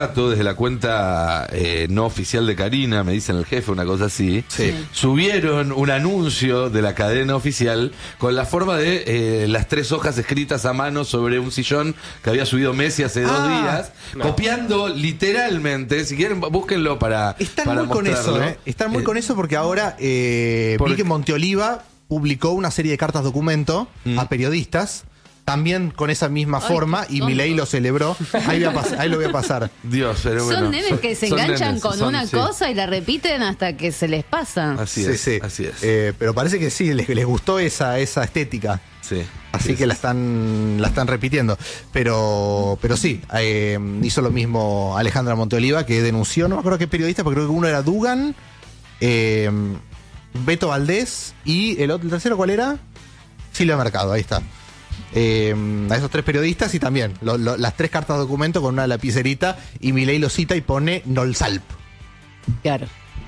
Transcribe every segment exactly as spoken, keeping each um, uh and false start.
desde la cuenta eh, no oficial de Karina, me dicen el jefe, una cosa así, Sí. subieron un anuncio de la cadena oficial con la forma de eh, las tres hojas escritas a mano sobre un sillón que había subido Messi hace dos Ah, días, no. copiando literalmente, si quieren búsquenlo para Están para muy con mostrarlo. eso, ¿eh? Están muy Eh, con eso porque ahora eh, porque- vi que Monteoliva publicó una serie de cartas documento Mm. a periodistas, también con esa misma Ay, forma, qué y tonto. Milei lo celebró. Ahí, voy a pas- ahí lo voy a pasar. Dios, pero bueno. Son nenes que se son enganchan nenes, con son- una sí. cosa y la repiten hasta que se les pasa. Así Sí, es, sí. así es. Eh, pero parece que sí, les, les gustó esa, esa estética. sí. Así Sí, que sí. la están la están repitiendo. Pero pero sí, eh, hizo lo mismo Alejandra Monteoliva, que denunció, no me acuerdo qué periodista, porque creo que uno era Dugan, eh, Beto Valdés y el otro, el tercero, ¿cuál era? Silvia Mercado, ahí está. Eh, a esos tres periodistas y también lo- lo- las tres cartas de documento con una lapicerita, y Milei lo cita y pone Nolsalp. Claro,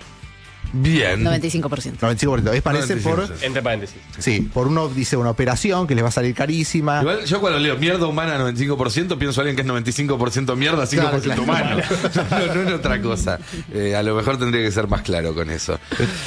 Bien. noventa y cinco por ciento. noventa y cinco por ciento. Es parece noventa y cinco por. por ciento. Entre paréntesis. Sí, por uno dice una operación que les va a salir carísima. Igual yo cuando leo mierda humana noventa y cinco por ciento pienso a alguien que es noventa y cinco por ciento mierda, cinco por ciento Claro, humano. No, no es otra cosa. Eh, a lo mejor tendría que ser más claro con eso.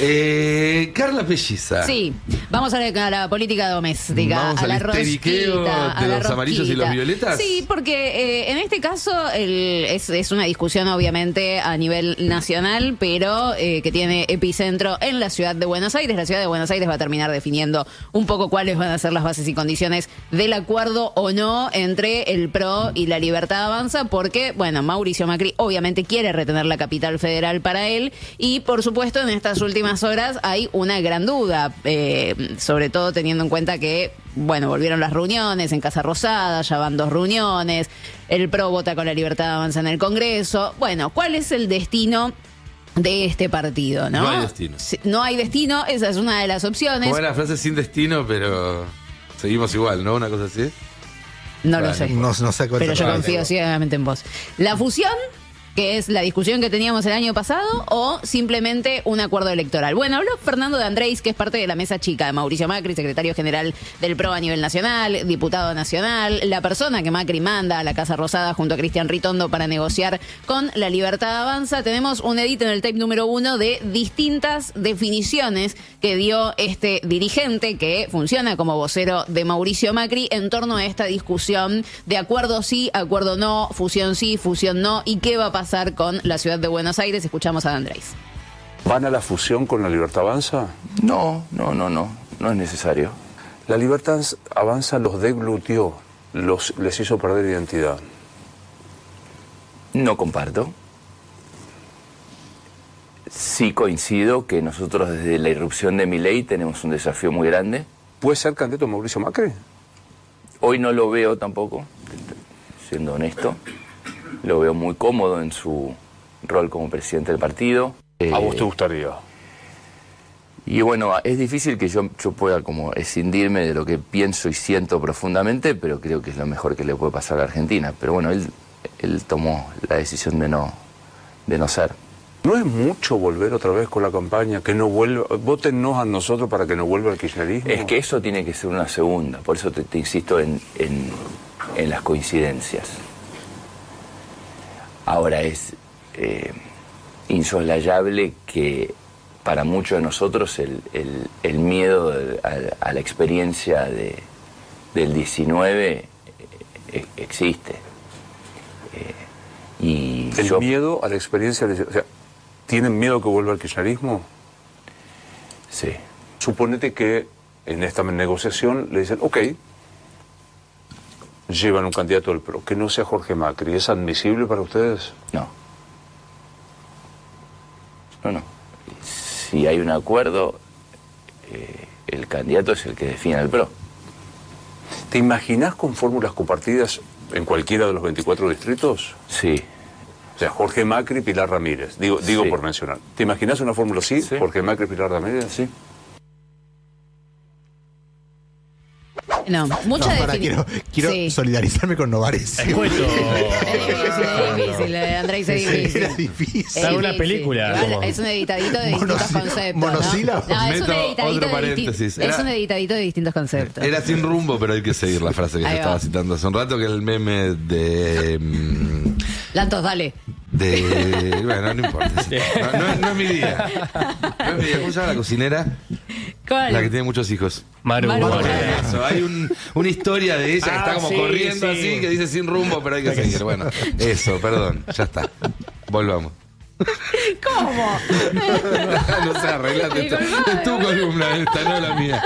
Eh, Carla Pelliza. Sí, vamos a la, a la política doméstica, Vamos a la al histeriqueo rosquita, a de la los amarillos y los rosquita. violetas. Sí, porque eh, en este caso el- es, es una discusión obviamente a nivel nacional, pero eh, que tiene epicentro en la ciudad de Buenos Aires. La ciudad de Buenos Aires va a terminar definiendo un poco cuáles van a ser las bases y condiciones del acuerdo o no entre el P R O y la Libertad Avanza, porque, bueno, Mauricio Macri obviamente quiere retener la capital federal para él y, por supuesto, en estas últimas horas hay una gran duda, eh, sobre todo teniendo en cuenta que, bueno, volvieron las reuniones en Casa Rosada, ya van dos reuniones, el P R O vota con la Libertad Avanza en el Congreso. Bueno, ¿cuál es el destino de este partido, no? No hay destino. Sí, no hay destino, esa es una de las opciones. Como era la frase sin destino, pero seguimos igual, ¿no? Una cosa así. No Bueno, lo sé. No, no sé cuál Pero es yo la- confío ciegamente en vos. La fusión, que es la discusión que teníamos el año pasado, o simplemente un acuerdo electoral. Bueno, habló Fernando de Andrés, que es parte de la mesa chica de Mauricio Macri, secretario general del P R O a nivel nacional, diputado nacional, la persona que Macri manda a la Casa Rosada junto a Cristian Ritondo para negociar con la Libertad Avanza. Tenemos un edit en el tape número uno de distintas definiciones que dio este dirigente que funciona como vocero de Mauricio Macri en torno a esta discusión de acuerdo sí, acuerdo no, fusión sí, fusión no, y qué va a pasar con la ciudad de Buenos Aires. Escuchamos a Andrés. ¿Van a la fusión con la Libertad Avanza? No, no, no, no, no es necesario. La Libertad Avanza los deglutió, los, les hizo perder identidad. No comparto. Sí coincido que nosotros desde la irrupción de Milei tenemos un desafío muy grande. ¿Puede ser candidato Mauricio Macri? Hoy no lo veo tampoco, siendo honesto. Lo veo muy cómodo en su rol como presidente del partido. ¿A vos Eh, te gustaría? Y bueno, es difícil que yo, yo pueda como escindirme de lo que pienso y siento profundamente, pero creo que es lo mejor que le puede pasar a la Argentina. Pero bueno, él, él tomó la decisión de no, de no ser. ¿No es mucho volver otra vez con la campaña? Que no vuelva, votennos a nosotros para que no vuelva el kirchnerismo. Es que eso tiene que ser una segunda, por eso te, te insisto en, en, en las coincidencias. Ahora es eh, insoslayable que para muchos de nosotros el, el, el miedo de- a, a la experiencia de, del diecinueve eh, existe. Eh, y El yo- miedo a la experiencia, de- o sea, ¿tienen miedo que vuelva el kirchnerismo? Sí. Suponete que en esta negociación le dicen, ok, llevan un candidato del P R O, que no sea Jorge Macri. ¿Es admisible para ustedes? No. No, no. Si hay un acuerdo, eh, el candidato es el que define al P R O. ¿Te imaginás con fórmulas compartidas en cualquiera de los veinticuatro distritos? Sí. O sea, Jorge Macri, Pilar Ramírez. Digo, digo Sí. por mencionar. ¿Te imaginás una fórmula así? Sí. Jorge Macri, Pilar Ramírez. Sí. No, mucha No, pará, definición. quiero quiero Sí. solidarizarme con Novares. Es cuento. Es difícil, es difícil, eh, Andrés, es difícil. Era difícil. Es Está una difícil. película, Igual como- es un editadito de distintos Monosí- conceptos. monosílabos. ¿no? No, es un Meto editadito otro de paréntesis. distin- Era- Es un editadito de distintos conceptos. Era sin rumbo, pero hay que seguir la frase que Ahí se va. estaba citando hace un rato, que es el meme de... mm, Lantos, dale. De, bueno, no importa. Sí. No, no, no es mi día. No es mi día. ¿Cómo se llama la cocinera? ¿Cuál? La que tiene muchos hijos. Maru. Maru. Por eso, hay un, una historia de ella que Ah, está como sí, corriendo sí. así, que dice sin rumbo, pero hay que seguir. Bueno, eso, perdón, ya está. Volvamos. ¿Cómo? No sé, arreglate. Disculpame, Es tu columna esta, no la mía.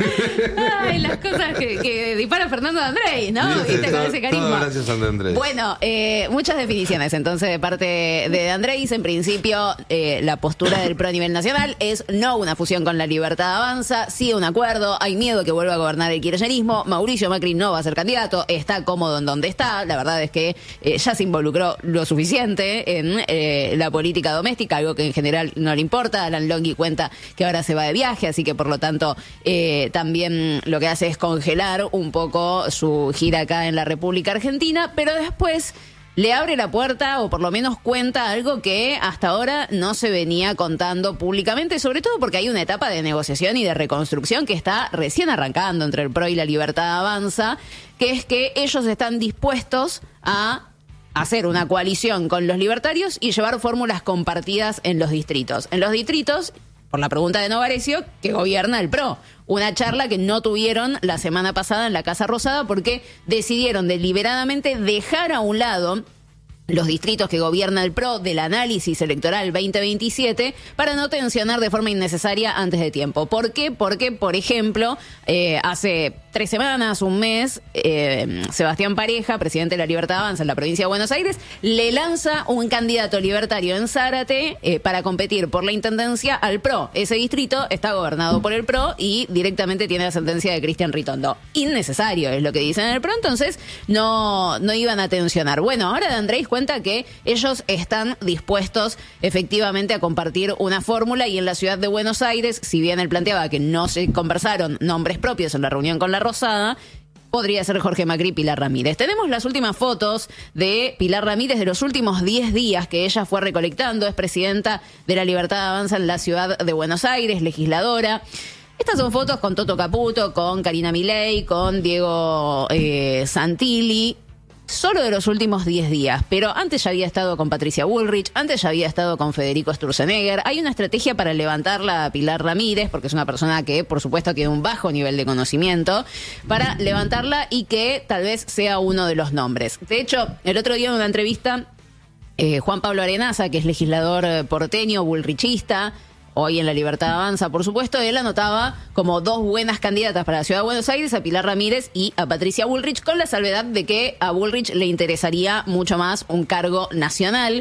Ay, las cosas que, que dispara Fernando de Andrés, ¿no? Viste, Viste, con todo- ese carisma. todo gracias a Andrés. Bueno, eh, muchas definiciones entonces de parte de, de Andrés. En principio, eh, la postura del PRO a nivel nacional es no una fusión con la Libertad Avanza, sí un acuerdo. Hay miedo que vuelva a gobernar el kirchnerismo. Mauricio Macri no va a ser candidato, está cómodo en donde está. La verdad es que eh, ya se involucró lo suficiente en eh, la política doméstica, algo que en general no le importa. Alan Longhi cuenta que ahora se va de viaje, así que por lo tanto eh, también lo que hace es congelar un poco su gira acá en la República Argentina, pero después le abre la puerta o por lo menos cuenta algo que hasta ahora no se venía contando públicamente, sobre todo porque hay una etapa de negociación y de reconstrucción que está recién arrancando entre el PRO y la Libertad Avanza, que es que ellos están dispuestos a hacer una coalición con los libertarios y llevar fórmulas compartidas en los distritos. En los distritos, por la pregunta de Novarecio, que gobierna el PRO. Una charla que no tuvieron la semana pasada en la Casa Rosada porque decidieron deliberadamente dejar a un lado los distritos que gobierna el PRO del análisis electoral veinte veintisiete para no tensionar de forma innecesaria antes de tiempo. ¿Por qué? Porque, por ejemplo, eh, hace tres semanas, un mes, eh, Sebastián Pareja, presidente de la Libertad Avanza en la provincia de Buenos Aires, le lanza un candidato libertario en Zárate eh, para competir por la intendencia al PRO. Ese distrito está gobernado por el PRO y directamente tiene la sentencia de Cristian Ritondo. Innecesario, es lo que dicen en el PRO, entonces no, no iban a tensionar. Bueno, ahora de Andrés cuenta que ellos están dispuestos efectivamente a compartir una fórmula y en la ciudad de Buenos Aires, si bien él planteaba que no se conversaron nombres propios en la reunión con la Rosada, podría ser Jorge Macri y Pilar Ramírez. Tenemos las últimas fotos de Pilar Ramírez de los últimos diez días que ella fue recolectando. Es presidenta de la Libertad Avanza en la ciudad de Buenos Aires, legisladora. Estas son fotos con Toto Caputo, con Karina Milei, con Diego eh, Santilli. Solo de los últimos diez días, pero antes ya había estado con Patricia Bullrich, antes ya había estado con Federico Sturzenegger. Hay una estrategia para levantarla a Pilar Ramírez, porque es una persona que, por supuesto, tiene un bajo nivel de conocimiento, para levantarla y que tal vez sea uno de los nombres. De hecho, el otro día en una entrevista, eh, Juan Pablo Arenaza, que es legislador porteño, bullrichista, hoy en la Libertad Avanza, por supuesto, él anotaba como dos buenas candidatas para la Ciudad de Buenos Aires, a Pilar Ramírez y a Patricia Bullrich, con la salvedad de que a Bullrich le interesaría mucho más un cargo nacional.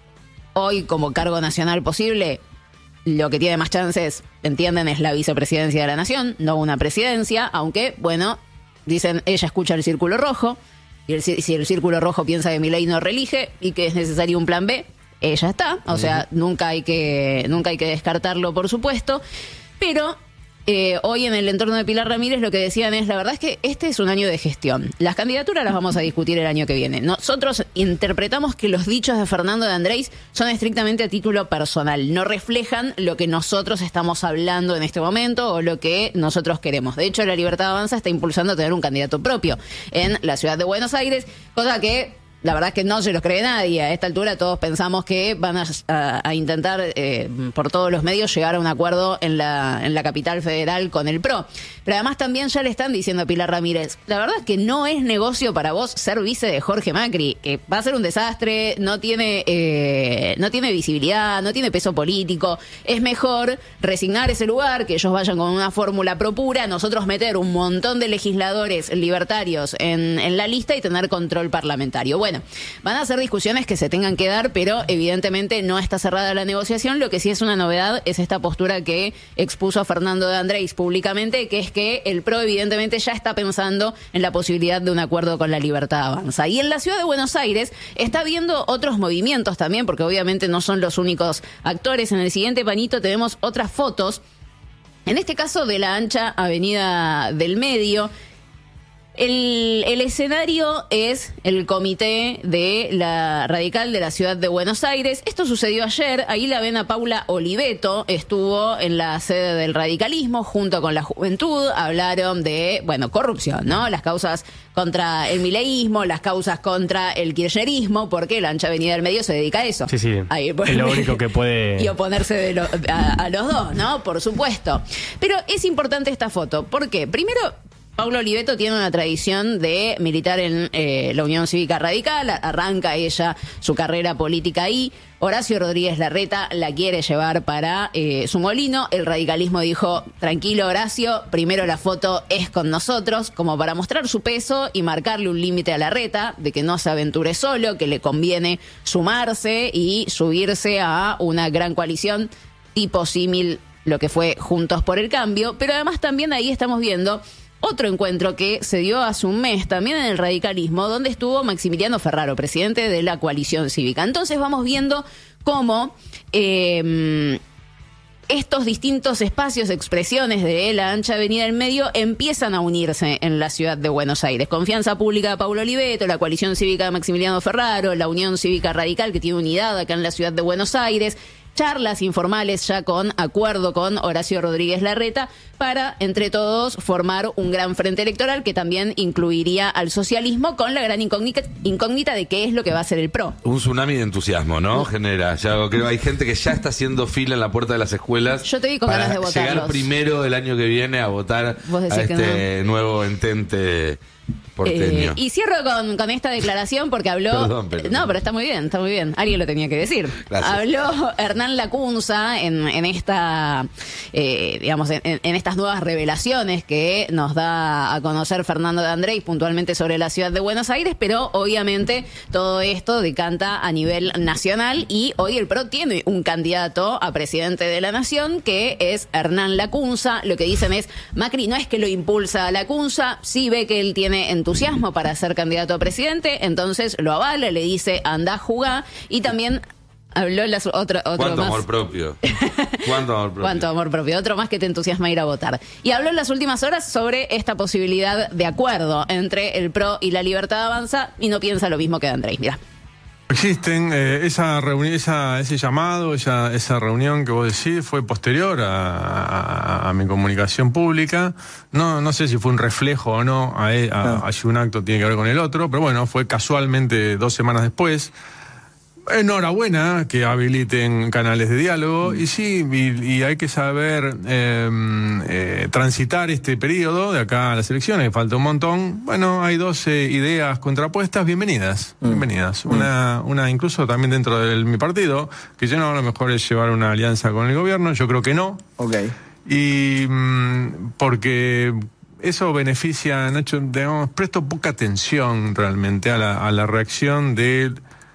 Hoy, como cargo nacional posible, lo que tiene más chances, entienden, es la vicepresidencia de la Nación, no una presidencia, aunque, bueno, dicen, ella escucha el Círculo Rojo, y el, si el Círculo Rojo piensa que Milei no reelige y que es necesario un plan B, ella está, o sea, uh-huh. nunca hay que nunca hay que descartarlo, por supuesto, pero eh, hoy en el entorno de Pilar Ramírez lo que decían es, la verdad es que este es un año de gestión. Las candidaturas las vamos a discutir el año que viene. Nosotros interpretamos que los dichos de Fernando de Andrés son estrictamente a título personal, no reflejan lo que nosotros estamos hablando en este momento o lo que nosotros queremos. De hecho, la Libertad Avanza está impulsando a tener un candidato propio en la ciudad de Buenos Aires, cosa que la verdad es que no se los cree nadie. A esta altura todos pensamos que van a, a, a intentar eh, por todos los medios llegar a un acuerdo en la, en la capital federal con el PRO. Pero además también ya le están diciendo a Pilar Ramírez, la verdad es que no es negocio para vos ser vice de Jorge Macri, que va a ser un desastre, no tiene, eh, no tiene visibilidad, no tiene peso político. Es mejor resignar ese lugar, que ellos vayan con una fórmula pro pura, nosotros meter un montón de legisladores libertarios en, en la lista y tener control parlamentario. Bueno, van a ser discusiones que se tengan que dar, pero evidentemente no está cerrada la negociación. Lo que sí es una novedad es esta postura que expuso Fernando de Andrés públicamente, que es que el PRO evidentemente ya está pensando en la posibilidad de un acuerdo con la Libertad Avanza. Y en la ciudad de Buenos Aires está habiendo otros movimientos también, porque obviamente no son los únicos actores. En el siguiente panito tenemos otras fotos, en este caso de la ancha Avenida del Medio. El, el escenario es el comité de la radical de la ciudad de Buenos Aires. Esto sucedió ayer. Ahí la ven a Paula Oliveto. Estuvo en la sede del radicalismo junto con la juventud. Hablaron de, bueno, corrupción, ¿no? Las causas contra el mileísmo, las causas contra el kirchnerismo, porque la ancha avenida del medio se dedica a eso. Sí, sí. A ir por es el lo medio único que puede... Y oponerse de lo- a, a los dos, ¿no? Por supuesto. Pero es importante esta foto. ¿Por qué? Primero, Paula Oliveto tiene una tradición de militar en eh, la Unión Cívica Radical, arranca ella su carrera política ahí. Horacio Rodríguez Larreta la quiere llevar para eh, su molino. El radicalismo dijo, tranquilo Horacio, primero la foto es con nosotros, como para mostrar su peso y marcarle un límite a Larreta, de que no se aventure solo, que le conviene sumarse y subirse a una gran coalición tipo símil lo que fue Juntos por el Cambio. Pero además también ahí estamos viendo otro encuentro que se dio hace un mes también en el radicalismo, donde estuvo Maximiliano Ferraro, presidente de la coalición cívica. Entonces vamos viendo cómo eh, estos distintos espacios, expresiones de la ancha avenida del medio empiezan a unirse en la ciudad de Buenos Aires. Confianza Pública de Paulo Oliveto, la coalición cívica de Maximiliano Ferraro, la Unión Cívica Radical, que tiene unidad acá en la ciudad de Buenos Aires, charlas informales ya con acuerdo con Horacio Rodríguez Larreta para, entre todos, formar un gran frente electoral que también incluiría al socialismo, con la gran incógnita, incógnita de qué es lo que va a hacer el PRO. Un tsunami de entusiasmo, ¿no? Genera. Ya creo que hay gente que ya está haciendo fila en la puerta de las escuelas. Yo te vi con para ganas de votarlos. llegar primero del año que viene a votar Vos decís a que este nuevo entente porteño. Eh, y cierro con, con esta declaración porque habló... Perdón, pero- No, pero está muy bien, está muy bien. Alguien lo tenía que decir. Gracias. Habló Hernán Lacunza en, en esta, eh, digamos, en, en estas nuevas revelaciones que nos da a conocer Fernando de Andrés puntualmente sobre la ciudad de Buenos Aires, pero obviamente todo esto decanta a nivel nacional y hoy el PRO tiene un candidato a presidente de la nación que es Hernán Lacunza. Lo que dicen es, Macri no es que lo impulsa a Lacunza, sí ve que él tiene entusiasmo para ser candidato a presidente, entonces lo avala, le dice anda, jugá, y también habló las, otro, otro ¿Cuánto más. amor propio? ¿Cuánto amor propio? Cuánto amor propio, otro más que te entusiasma ir a votar. Y habló en las últimas horas sobre esta posibilidad de acuerdo entre el PRO y la Libertad Avanza y no piensa lo mismo que Andrés. Mira. Existen, eh, esa reunión, esa, ese llamado, esa, esa reunión que vos decís fue posterior a, a, a mi comunicación pública. No, no sé si fue un reflejo o no, a, a, a, si un acto tiene que ver con el otro, pero bueno, fue casualmente dos semanas después. Enhorabuena que habiliten canales de diálogo y sí, y, y hay que saber eh, eh, transitar este periodo de acá a las elecciones, falta un montón. Bueno, hay doce ideas contrapuestas, bienvenidas, mm. bienvenidas. Mm. Una, una incluso también dentro de mi partido, que yo no, a lo mejor es llevar una alianza con el gobierno, yo creo que no. Ok. Y mm, porque eso beneficia, Nacho, digamos, presto poca atención realmente a la, a la reacción de...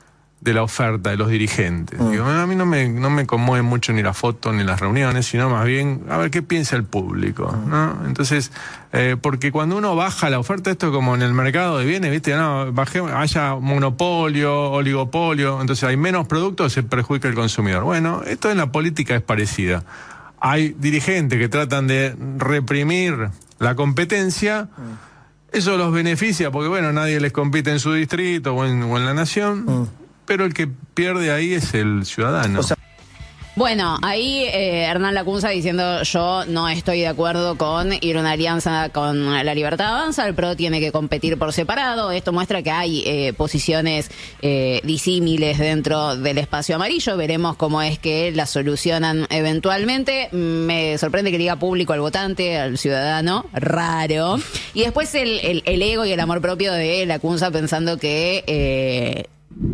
de la oferta de los dirigentes. Mm. Digo, a mí no me, no me conmueve mucho ni la foto ni las reuniones, sino más bien a ver qué piensa el público, ¿no? Entonces, eh, porque cuando uno baja la oferta, esto como en el mercado de bienes, ¿viste? No, baje, haya monopolio, oligopolio, entonces hay menos productos, se perjudica el consumidor. Bueno, esto en la política es parecida. Hay dirigentes que tratan de reprimir la competencia, mm. eso los beneficia porque, bueno, nadie les compite en su distrito o en, o en la nación, mm. pero el que pierde ahí es el ciudadano. O sea, Bueno, ahí eh, Hernán Lacunza diciendo yo no estoy de acuerdo con ir a una alianza con la Libertad Avanza, el PRO tiene que competir por separado. Esto muestra que hay eh, posiciones eh, disímiles dentro del espacio amarillo, veremos cómo es que las solucionan eventualmente. Me sorprende que le diga público al votante, al ciudadano, raro. Y después el, el, el ego y el amor propio de Lacunza pensando que... Eh,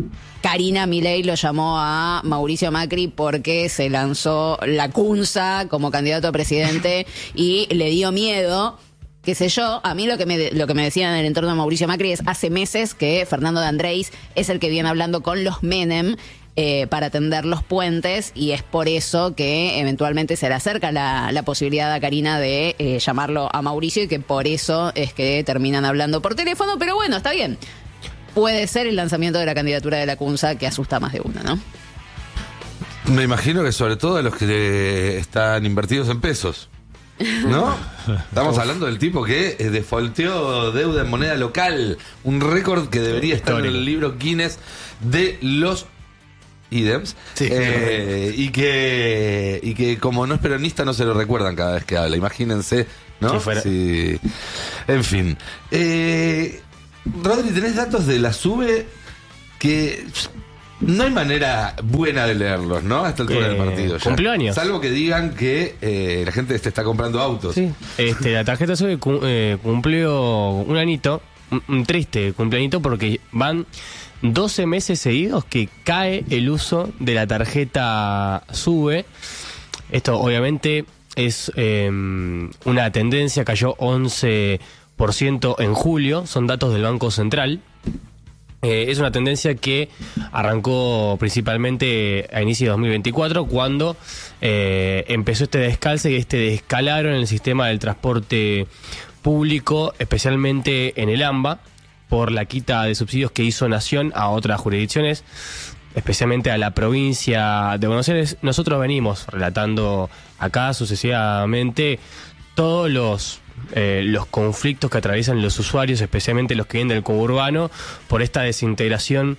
Karina Milei lo llamó a Mauricio Macri porque se lanzó Lacunza como candidato a presidente y le dio miedo, qué sé yo. A mí lo que me lo que me decían en el entorno de Mauricio Macri es hace meses que Fernando de Andrés es el que viene hablando con los Menem eh, para tender los puentes y es por eso que eventualmente se le acerca la, la posibilidad a Karina de eh, llamarlo a Mauricio y que por eso es que terminan hablando por teléfono, pero bueno, está bien. Puede ser el lanzamiento de la candidatura de Lacunza que asusta a más de uno, ¿no? Me imagino que sobre todo a los que están invertidos en pesos. ¿No? Estamos hablando del tipo que eh, defaulteó deuda en moneda local, un récord que debería estar en el libro Guinness de los ítems, Sí. eh, y que y que como no es peronista no se lo recuerdan cada vez que habla, imagínense, ¿no? Si fuera- Sí. En fin. Eh, Rodri, ¿tenés datos de la SUBE? Que no hay manera buena de leerlos, ¿no? A esta altura Eh, del partido. ya. ¿cumplió años? Salvo que digan que eh, la gente te está comprando autos. Sí. Este, la tarjeta SUBE cu- eh, cumplió un anito, un, un triste cumpleañito, porque van doce meses seguidos que cae el uso de la tarjeta SUBE. Esto obviamente es eh, una tendencia, cayó once por ciento en julio, son datos del Banco Central. Eh, es una tendencia que arrancó principalmente a inicio de dos mil veinticuatro, cuando eh, empezó este descalce y este descalabro en el sistema del transporte público, especialmente en el AMBA, por la quita de subsidios que hizo Nación a otras jurisdicciones, especialmente a la provincia de Buenos Aires. Nosotros venimos relatando acá sucesivamente todos los eh, los conflictos que atraviesan los usuarios, especialmente los que vienen del conurbano, por esta desintegración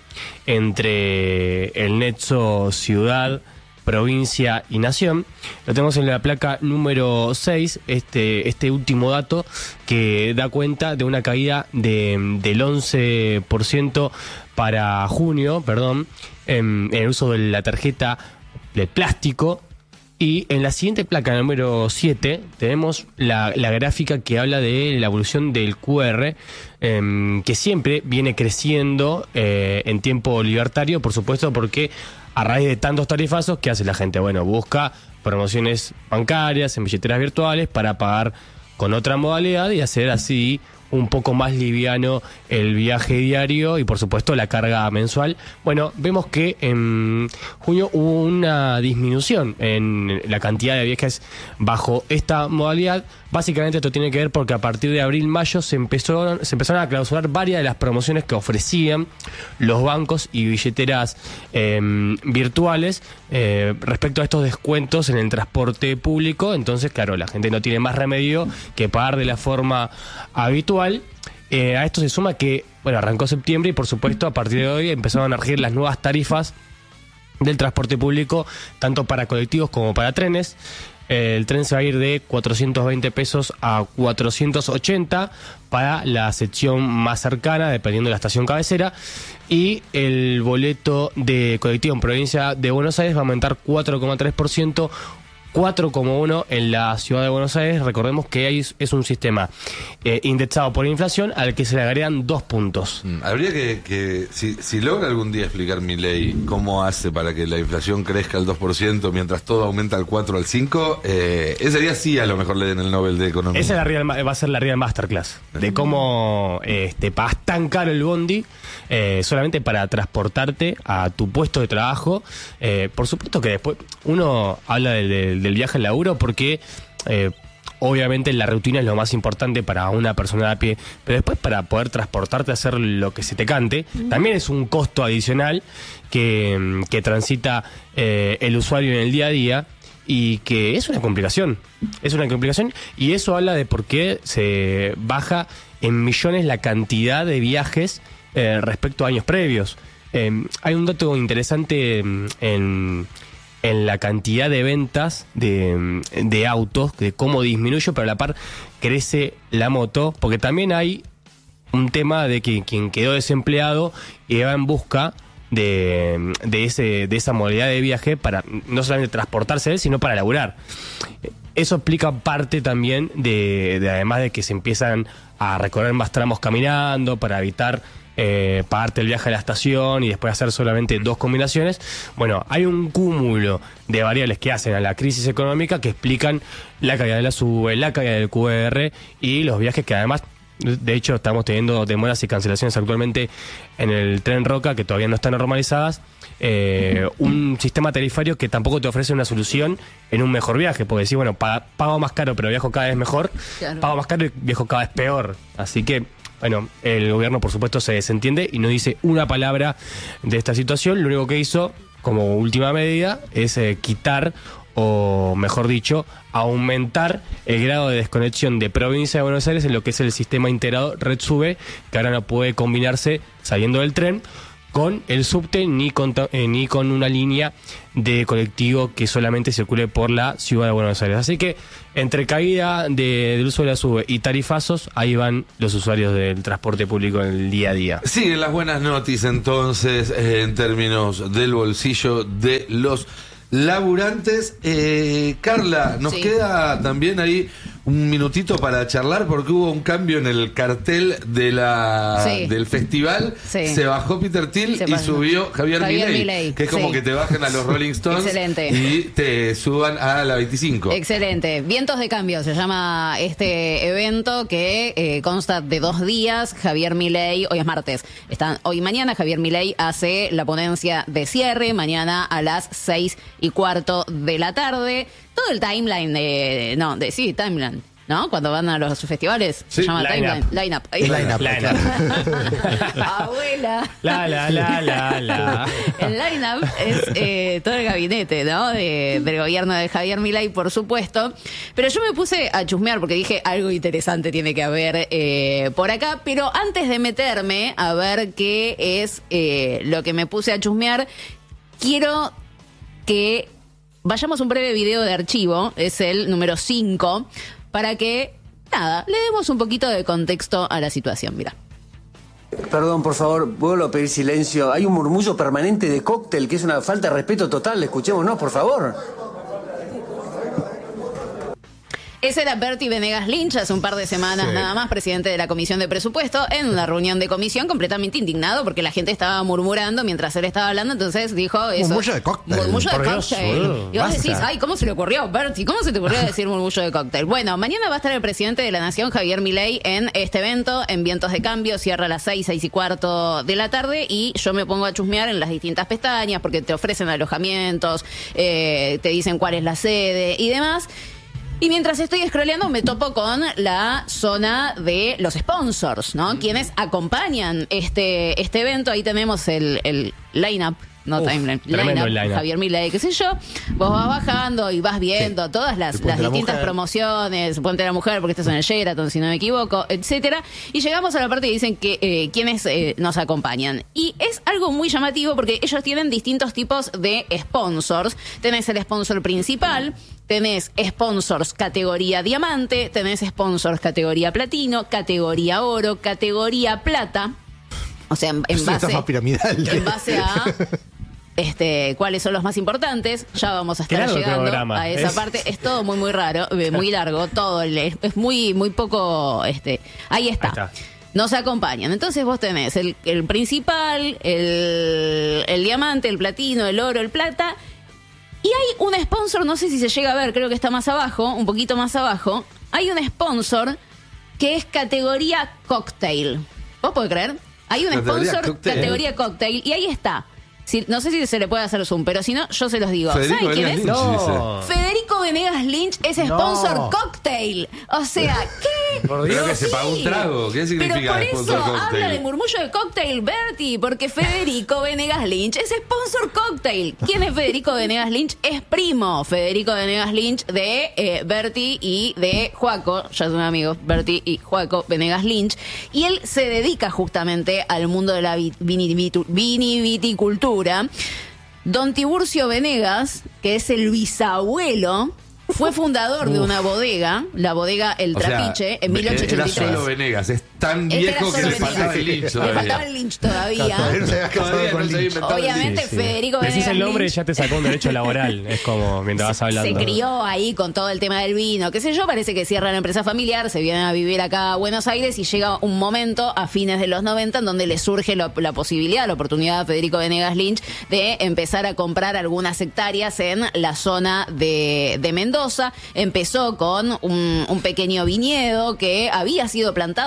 entre el nexo ciudad, provincia y nación. Lo tenemos en la placa número seis, este, este último dato que da cuenta de una caída de, del once por ciento para junio, perdón, en, en el uso de la tarjeta de plástico. Y en la siguiente placa, número siete, tenemos la, la gráfica que habla de la evolución del Q R, eh, que siempre viene creciendo eh, en tiempo libertario, por supuesto, porque a raíz de tantos tarifazos, ¿qué hace la gente? Bueno, busca promociones bancarias en billeteras virtuales para pagar con otra modalidad y hacer así un poco más liviano el viaje diario y por supuesto la carga mensual. Bueno, vemos que en junio hubo una disminución en la cantidad de viajes bajo esta modalidad. Básicamente esto tiene que ver porque a partir de abril-mayo se empezó, se empezaron a clausurar varias de las promociones que ofrecían los bancos y billeteras eh, virtuales eh, respecto a estos descuentos en el transporte público. Entonces, claro, la gente no tiene más remedio que pagar de la forma habitual. Eh, a esto se suma que, bueno, arrancó septiembre y por supuesto a partir de hoy empezaron a regir las nuevas tarifas del transporte público, tanto para colectivos como para trenes. Eh, el tren se va a ir de cuatrocientos veinte pesos a cuatrocientos ochenta para la sección más cercana, dependiendo de la estación cabecera. Y el boleto de colectivo en provincia de Buenos Aires va a aumentar cuatro coma tres por ciento, cuatro coma uno por ciento en la ciudad de Buenos Aires. Recordemos que ahí es un sistema eh, indexado por inflación al que se le agregan dos puntos. Mm, Habría que, que si, si logra algún día explicar Milei cómo hace para que la inflación crezca al dos por ciento mientras todo aumenta al cuatro al cinco, eh, ese día sí a lo mejor le den el Nobel de Economía. Esa es la real, va a ser la real masterclass de cómo este, pagas tan caro el bondi eh, solamente para transportarte a tu puesto de trabajo. Eh, por supuesto que después uno habla del, del, del viaje al laburo porque eh, obviamente la rutina es lo más importante para una persona de a pie, pero después para poder transportarte a hacer lo que se te cante, también es un costo adicional que, que transita eh, el usuario en el día a día. Y que es una complicación, es una complicación y eso habla de por qué se baja en millones la cantidad de viajes eh, respecto a años previos. Eh, hay un dato interesante en, en la cantidad de ventas de, de autos, de cómo disminuye, pero a la par crece la moto, porque también hay un tema de que quien quedó desempleado y va en busca de, de ese de esa modalidad de viaje para no solamente transportarse él, sino para laburar. Eso explica parte también de, de además de que se empiezan a recorrer más tramos caminando para evitar eh, pagarte el viaje a la estación y después hacer solamente dos combinaciones. Bueno, hay un cúmulo de variables que hacen a la crisis económica que explican la caída de la SUBE, la caída del Q R y los viajes que además, de hecho, estamos teniendo demoras y cancelaciones actualmente en el Tren Roca, que todavía no están normalizadas. Eh, un sistema tarifario que tampoco te ofrece una solución en un mejor viaje, porque decís, bueno, pa- pago más caro, pero viajo cada vez mejor. Claro. Pago más caro y viajo cada vez peor. Así que, bueno, el gobierno, por supuesto, se desentiende y no dice una palabra de esta situación. Lo único que hizo, como última medida, es eh, quitar o mejor dicho, aumentar el grado de desconexión de provincia de Buenos Aires en lo que es el sistema integrado Red Sube, que ahora no puede combinarse saliendo del tren con el subte ni con, eh, ni con una línea de colectivo que solamente circule por la ciudad de Buenos Aires. Así que entre caída de, del uso de la SUBE y tarifazos, ahí van los usuarios del transporte público en el día a día. Siguen las buenas noticias entonces eh, en términos del bolsillo de los laburantes. Eh, Carla, nos Sí. queda también ahí un minutito para charlar porque hubo un cambio en el cartel de la Sí. del festival. Sí. Se bajó Peter Thiel Se y bajó. subió Javier, Javier Milei, Milei, que es como sí. que te bajan a los Rolling Stones Excelente. y te suban a la veinticinco. Excelente. Vientos de Cambio se llama este evento que eh, consta de dos días. Javier Milei, hoy es martes, están, hoy y mañana Javier Milei hace la ponencia de cierre, mañana a las seis y cuarto de la tarde. Todo el timeline de, no, de sí, timeline, ¿no? Cuando van a los festivales Sí, se llama line timeline, up. line up. Ahí El va. line-up, Line claro. Abuela. La, la, la, la, la. El line-up es eh, todo el gabinete, ¿no? De- del gobierno de Javier Milei, por supuesto. Pero yo me puse a chusmear porque dije algo interesante tiene que haber eh, por acá. Pero antes de meterme a ver qué es eh, lo que me puse a chusmear, quiero que vayamos a un breve video de archivo, es el número cinco, para que, nada, le demos un poquito de contexto a la situación. Mira. Perdón, por favor, vuelvo a pedir silencio. Hay un murmullo permanente de cóctel que es una falta de respeto total. Escuchémonos, por favor. Ese era Bertie Venegas Lynch, hace un par de semanas Sí. nada más, presidente de la Comisión de Presupuesto, en una reunión de comisión completamente indignado porque la gente estaba murmurando mientras él estaba hablando, entonces dijo eso. Murmullo de cóctel. Murmullo de Por Dios, cóctel. boludo, Y vos basta. decís, ay, ¿cómo se le ocurrió, Bertie? ¿Cómo se te ocurrió decir murmullo de cóctel? Bueno, mañana va a estar el presidente de la Nación, Javier Milei, en este evento, en Vientos de Cambio, cierra a las seis, seis y cuarto de la tarde, y yo me pongo a chusmear en las distintas pestañas porque te ofrecen alojamientos, eh, te dicen cuál es la sede y demás. Y mientras estoy scrolleando me topo con la zona de los sponsors, ¿no? Quienes acompañan este, este evento. Ahí tenemos el, el line-up, no Uf, timeline, tremendo line-up, el line-up. Javier Milei, qué sé yo. Vos vas bajando y vas viendo todas las, El Puente las de la distintas Mujer. promociones, Puente de la Mujer, porque estás en el Sheraton, si no me equivoco, etcétera. Y llegamos a la parte que dicen que eh, quienes eh, nos acompañan. Y es algo muy llamativo porque ellos tienen distintos tipos de sponsors. Tenés el sponsor principal, tenés sponsors categoría diamante, tenés sponsors categoría platino, categoría oro, categoría plata. O sea, en, en Es una base, estafa piramidal. en base a este, cuáles son los más importantes. Ya vamos a Qué estar largo el llegando programa. a esa Es- parte. Es todo muy, muy raro, eh, muy largo, todo. el- Es es muy, muy poco. Este, ahí está. Ahí está. Nos acompañan. Entonces vos tenés el, el principal, el, el diamante, el platino, el oro, el plata. Y hay un sponsor, no sé si se llega a ver, creo que está más abajo, un poquito más abajo. Hay un sponsor que es categoría cocktail. ¿Vos podés creer? Hay un Categoría sponsor cocktail. categoría cocktail y ahí está. Si- no sé si se le puede hacer zoom, pero si no, yo se los digo. Federico ¿Saben quién Venegas es? Lynch, No. Federico Venegas Lynch es sponsor cocktail. O sea, ¿qué? Por Creo Dios. que se pagó un trago. ¿Qué significa Pero por eso sponsor cocktail? habla de murmullo de cocktail, Bertie, porque Federico Venegas Lynch es sponsor cocktail. ¿Quién es Federico Venegas Lynch? Es primo Federico Venegas Lynch de eh, Bertie y de Juaco, ya son amigos, Bertie y Juaco Venegas Lynch. Y él se dedica justamente al mundo de la vi- vinivitu- viniviticultura. Don Tiburcio Venegas, que es el bisabuelo, fue fundador de una bodega, la bodega El O sea, Trapiche, en ve- mil ochocientos era ochenta y tres. solo Venegas. Es tan Este era viejo que solo le faltaba el Venegas. Lynch Le faltaba todavía. el Lynch todavía. Él se había casado Todavía con no se había Lynch. inventado el Obviamente Lynch. Federico Decís Venegas el nombre y Lynch ya te sacó un derecho laboral. Es como mientras vas hablando. se crió ahí con todo el tema del vino, qué sé yo, parece que cierra la empresa familiar, se viene a vivir acá a Buenos Aires y llega un momento a fines de los noventa en donde le surge lo- la posibilidad, la oportunidad a Federico Venegas Lynch de empezar a comprar algunas hectáreas en la zona de, de Mendoza. Empezó con un, un pequeño viñedo que había sido plantado en algún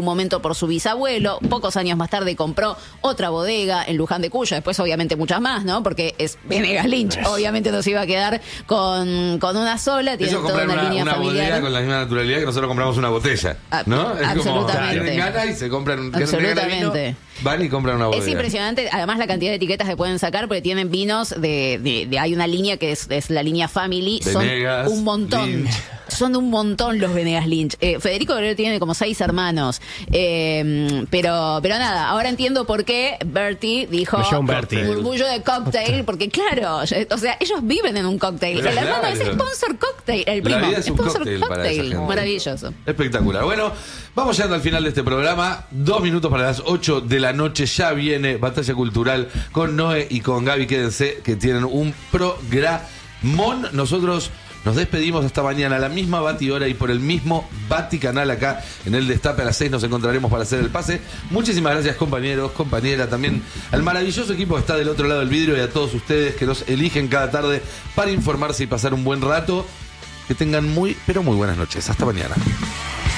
momento por su bisabuelo. Pocos años más tarde compró otra bodega en Luján de Cuyo, después obviamente muchas más, ¿no? Porque es Venegas Lynch, obviamente no se iba a quedar con, con una sola, tiene Eso, toda comprar una, una, línea una familiar. bodega con la misma naturalidad que nosotros compramos una botella, ¿no? Es absolutamente. como, tienen ganas y se compran un Absolutamente. vino, van y compran una bodega. Es impresionante, además la cantidad de etiquetas que pueden sacar, porque tienen vinos de, de, de hay una línea que es, es la línea Family, Venegas, son un montón. Lynch. Son un montón los Venegas Lynch. Eh, Federico Guerrero tiene como seis hermanos. Eh, pero, pero nada, ahora entiendo por qué Bertie dijo Me llamo Bertie. murmullo de cocktail, porque claro, o sea, ellos viven en un cocktail. Pero el hermano claro. es sponsor cocktail, el La primo. vida es un sponsor cóctel para esa gente. Maravilloso. Espectacular. Bueno, vamos llegando al final de este programa. Dos minutos para las ocho de la noche. Ya viene Batalla Cultural con Noé y con Gaby. Quédense que tienen un programón. Nosotros nos despedimos hasta mañana a la misma Bati hora y por el mismo Bati canal acá en el Destape. A las seis nos encontraremos para hacer el pase. Muchísimas gracias, compañeros, compañera, también al maravilloso equipo que está del otro lado del vidrio y a todos ustedes que nos eligen cada tarde para informarse y pasar un buen rato. Que tengan muy, pero muy buenas noches. Hasta mañana.